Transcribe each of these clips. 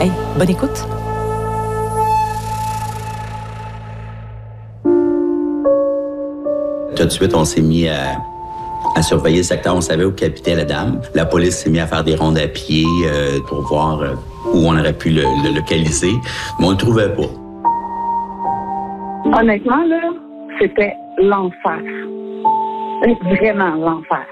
Hey, bonne écoute. Tout de suite, on s'est mis à surveiller le secteur. On savait où habitait la dame. La police s'est mise à faire des rondes à pied pour voir où on aurait pu le localiser, mais on ne le trouvait pas. Honnêtement, là, c'était l'enfer. Vraiment l'enfer.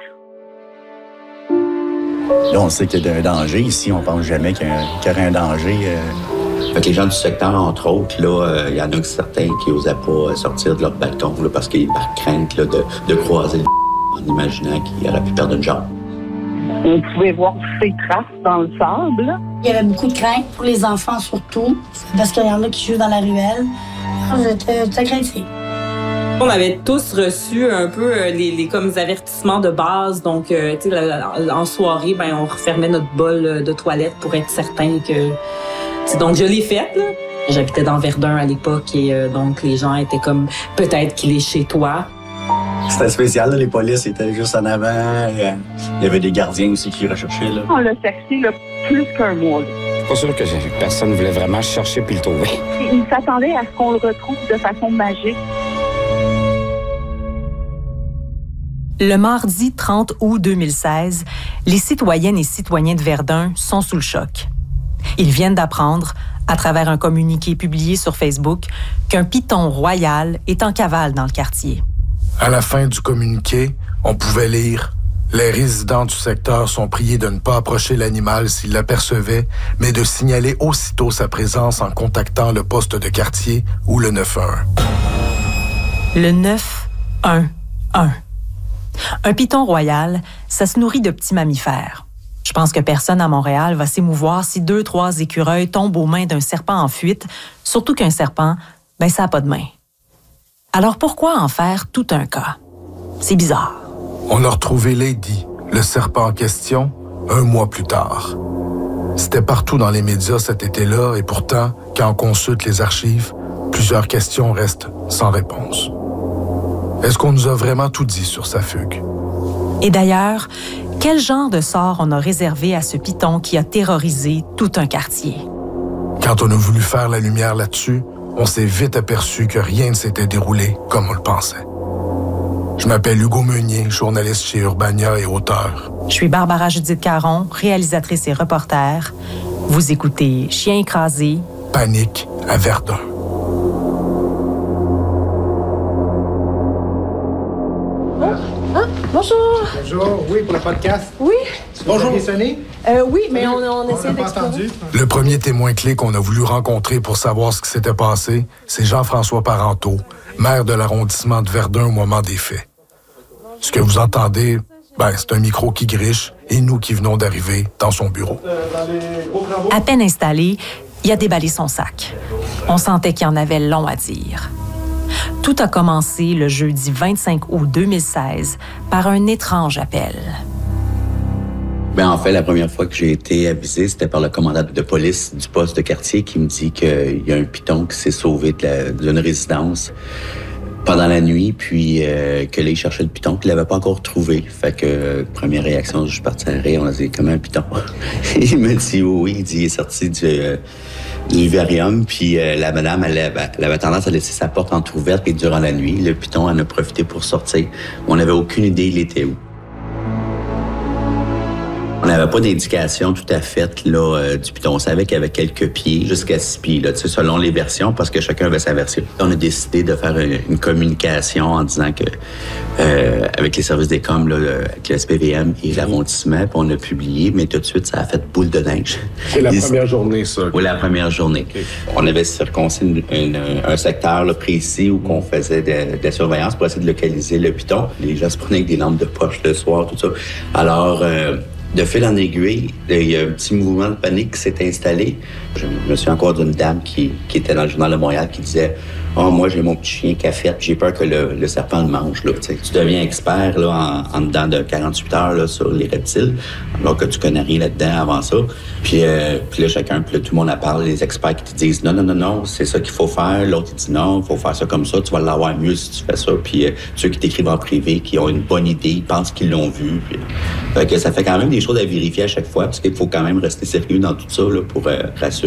Là, on sait qu'il y a un danger. Ici, on pense jamais qu'il y aurait un danger. Fait que les gens du secteur, entre autres, là, il y en a certains qui n'osaient pas sortir de leur balcon là, parce qu'ils par crainte là, de croiser le en imaginant qu'il aurait pu perdre une jambe. On pouvait voir ses traces dans le sable. Il y avait beaucoup de crainte pour les enfants surtout, parce qu'il y en a qui jouent dans la ruelle. J'étais craintive. On avait tous reçu un peu les comme avertissements de base. Donc, tu sais, en soirée, ben, on refermait notre bol de toilette pour être certain que... Donc, je l'ai faite, là. J'habitais dans Verdun à l'époque et donc les gens étaient comme, peut-être qu'il est chez toi. C'était spécial, là, les polices étaient juste en avant. Il y avait des gardiens aussi qui recherchaient. Là. On l'a cherché là, plus qu'un mois. Là. Pas sûr que personne ne voulait vraiment chercher puis le trouver. Il s'attendait à ce qu'on le retrouve de façon magique. Le mardi 30 août 2016, les citoyennes et citoyens de Verdun sont sous le choc. Ils viennent d'apprendre, à travers un communiqué publié sur Facebook, qu'un python royal est en cavale dans le quartier. À la fin du communiqué, on pouvait lire « Les résidents du secteur sont priés de ne pas approcher l'animal s'ils l'apercevaient, mais de signaler aussitôt sa présence en contactant le poste de quartier ou le 911. » Le 911. Un python royal, ça se nourrit de petits mammifères. Je pense que personne à Montréal va s'émouvoir si 2-3 écureuils tombent aux mains d'un serpent en fuite, surtout qu'un serpent, ben ça n'a pas de main. Alors pourquoi en faire tout un cas? C'est bizarre. On a retrouvé Lady, le serpent en question, 1 mois plus tard. C'était partout dans les médias cet été-là et pourtant, quand on consulte les archives, plusieurs questions restent sans réponse. Est-ce qu'on nous a vraiment tout dit sur sa fugue? Et d'ailleurs, quel genre de sort on a réservé à ce python qui a terrorisé tout un quartier? Quand on a voulu faire la lumière là-dessus, on s'est vite aperçu que rien ne s'était déroulé comme on le pensait. Je m'appelle Hugo Meunier, journaliste chez Urbania et auteur. Je suis Barbara Judith Caron, réalisatrice et reporter. Vous écoutez Chien écrasé. Panique à Verdun. Bonjour. Bonjour. Oui, pour le podcast. Oui. Bonjour. Vous avez sonné? Oui, mais on essaie d'explorer. Le premier témoin clé qu'on a voulu rencontrer pour savoir ce qui s'était passé, c'est Jean-François Parenteau, maire de l'arrondissement de Verdun au moment des faits. Ce que vous entendez, c'est un micro qui griche et nous qui venons d'arriver dans son bureau. À peine installé, il a déballé son sac. On sentait qu'il en avait long à dire. Tout a commencé le jeudi 25 août 2016 par un étrange appel. En fait, la première fois que j'ai été avisé, c'était par le commandant de police du poste de quartier qui me dit qu'il y a un python qui s'est sauvé d'une résidence pendant la nuit, puis que là, il cherchait le python, qu'il l'avait pas encore trouvé. Fait que, première réaction, je suis parti à rire, on a dit, comment un python? Il me dit, oui, il dit, il est sorti du vivarium, puis la madame, elle avait tendance à laisser sa porte entrouverte, et durant la nuit, le python en a profité pour sortir. On n'avait aucune idée il était où. On n'avait pas d'indication tout à fait là, du python. On savait qu'il y avait quelques pieds, jusqu'à 6 pieds, là, selon les versions, parce que chacun avait sa version. On a décidé de faire une communication en disant que, avec les services des coms, là, avec le SPVM et l'arrondissement, puis on a publié, mais tout de suite, ça a fait boule de neige. C'est la première journée, ça? Oui, la première journée. Okay. On avait circoncis un secteur là, précis où on faisait de la surveillance pour essayer de localiser le python. Les gens se prenaient avec des lampes de poche le soir, tout ça. Alors, de fil en aiguille, il y a un petit mouvement de panique qui s'est installé. Je me souviens encore d'une dame qui était dans le Journal de Montréal qui disait « Oh, moi, j'ai mon petit chien cafette, j'ai peur que le serpent le mange. » Tu deviens expert là, en dedans de 48 heures là, sur les reptiles, alors que tu connais rien là-dedans avant ça. Puis là, tout le monde en parle, les experts qui te disent « Non, c'est ça qu'il faut faire. » L'autre, il dit « Non, il faut faire ça comme ça, tu vas l'avoir mieux si tu fais ça. » Puis ceux qui t'écrivent en privé, qui ont une bonne idée, ils pensent qu'ils l'ont vu. Puis, fait que ça fait quand même des choses à vérifier à chaque fois, parce qu'il faut quand même rester sérieux dans tout ça là, pour rassurer